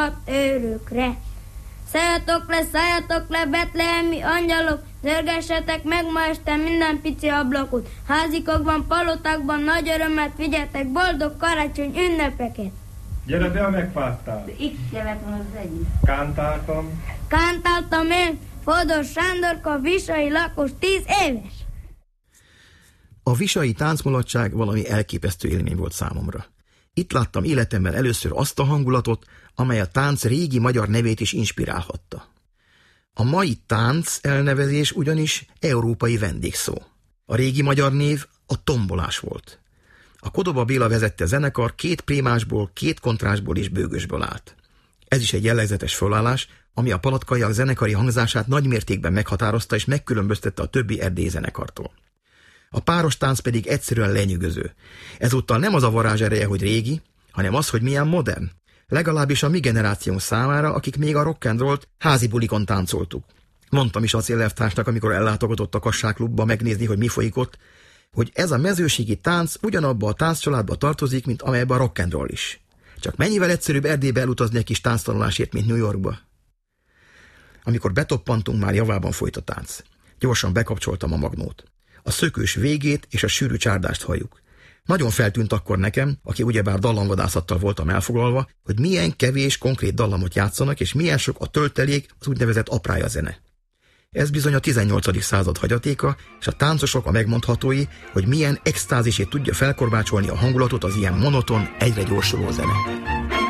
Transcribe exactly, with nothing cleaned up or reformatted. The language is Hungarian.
őrökre. Szálljatok le, szálljatok le, betlehemi angyalok, zörgessetek meg ma este minden pici ablakot. Házikokban, palotákban nagy örömet vigyetek, boldog karácsony ünnepeket. Gyere be, a megfáztál. Itt kellett volna az egyik. Kántáltam. Kántáltam én, Fodor Sándorka, visai lakos, tíz éves. A visai táncmulatság valami elképesztő élmény volt számomra. Itt láttam életemben először azt a hangulatot, amely a tánc régi magyar nevét is inspirálhatta. A mai tánc elnevezés ugyanis európai vendégszó. A régi magyar név a tombolás volt. A Kodoba Béla vezette zenekar két prémásból, két kontrásból és bőgösből állt. Ez is egy jellegzetes fölállás, ami a Palackaiak zenekari hangzását nagymértékben meghatározta és megkülönböztette a többi erdélyi zenekartól. A páros tánc pedig egyszerűen lenyűgöző. Ezúttal nem az a varázs ereje, hogy régi, hanem az, hogy milyen modern. Legalábbis a mi generációnk számára, akik még a rock and rollt házi bulikon táncoltuk. Mondtam is az élelvtársnak, amikor ellátogatott a Kassák klubba megnézni, hogy mi folyik ott, hogy ez a mezőségi tánc ugyanabba a tánccsaládba tartozik, mint amelyben a rock and roll is. Csak mennyivel egyszerűbb Erdélybe elutazni egy kis tánctanulásért, mint New Yorkba? Amikor betoppantunk, már javában folyt a tánc. Gyorsan bekapcsoltam a magnót. A szökős végét és a sűrű csárdást halljuk. Nagyon feltűnt akkor nekem, aki ugyebár dallamvadászattal voltam elfoglalva, hogy milyen kevés konkrét dallamot játszanak, és milyen sok a töltelék, az úgynevezett aprája zene. Ez bizony a tizennyolcadik század hagyatéka, és a táncosok a megmondhatói, hogy milyen extázisét tudja felkorbácsolni a hangulatot az ilyen monoton, egyre gyorsuló zene.